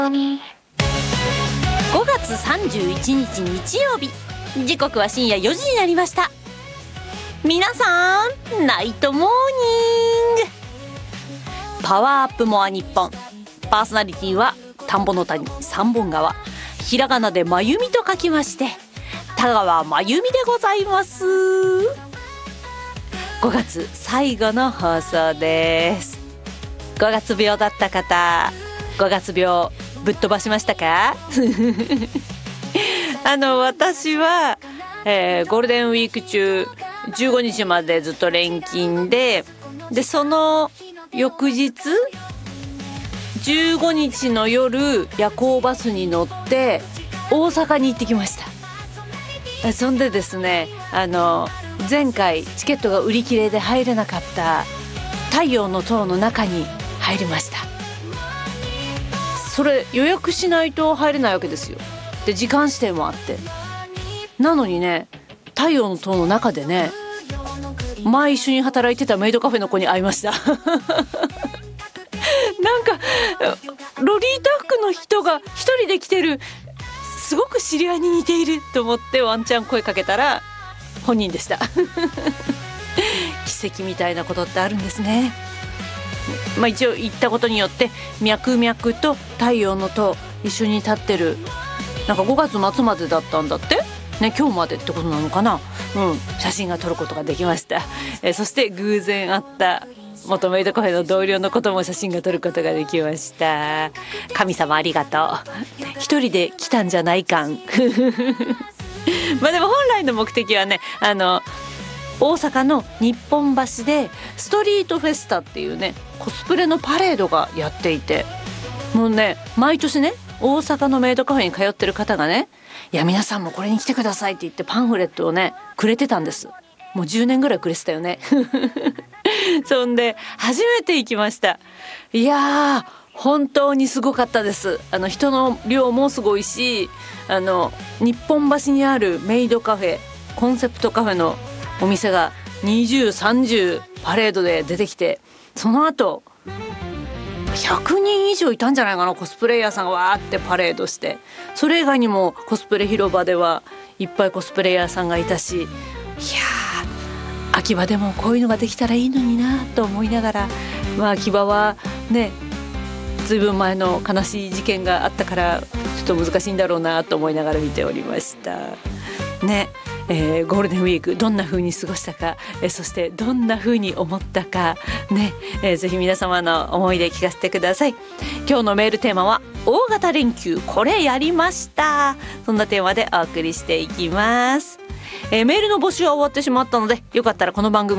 5月31日日曜日、時刻は深夜4時になりました。皆さんナイトモーニング。パワーアップモア日本、パーソナリティは田んぼの谷三本川、ひらがなでまゆみと書きまして田川まゆみでございます。5月最後の放送です。5月病だった方、5月病ぶっ飛ばしましたか私は、ゴールデンウィーク中15日までずっと連勤でその翌日15日の夜夜行バスに乗って大阪に行ってきました。そんでですね、前回チケットが売り切れで入れなかった太陽の塔の中に入りました。それ予約しないと入れないわけですよ。で時間指定もあって、なのにね、太陽の塔の中でね、前一緒に働いてたメイドカフェの子に会いましたなんかロリータ服の人が一人で来てる、すごく知り合いに似ていると思ってワンチャン声かけたら本人でした奇跡みたいなことってあるんですね。一応行ったことによって脈々と太陽の塔一緒に立ってる、なんか5月末までだったんだってね、今日までってことなのかな、写真が撮ることができました。そして偶然会った元メイドカフェの同僚のことも写真が撮ることができました。神様ありがとう。一人で来たんじゃない感でも本来の目的はね、大阪の日本橋でストリートフェスタっていうね、コスプレのパレードがやっていて、もうね、毎年ね、大阪のメイドカフェに通ってる方がね、いや皆さんもこれに来てくださいって言ってパンフレットをねくれてたんです。もう10年ぐらいくれてたよねそんで初めて行きました。いやー本当にすごかったです。人の量もすごいし、日本橋にあるメイドカフェ、コンセプトカフェのお店が20、30パレードで出てきて、その後100人以上いたんじゃないかな、コスプレイヤーさんがわーってパレードして。それ以外にもコスプレ広場ではいっぱいコスプレイヤーさんがいたし、いやー秋葉でもこういうのができたらいいのになと思いながら、秋葉はね、ずいぶん前の悲しい事件があったからちょっと難しいんだろうなと思いながら見ておりましたね。ゴールデンウィークどんな風に過ごしたか、そしてどんな風に思ったかね、ぜひ皆様の思い出聞かせてください。今日のメールテーマは大型連休これやりました。そんなテーマでお送りしていきます。メールの募集は終わってしまったので、よかったらこの番組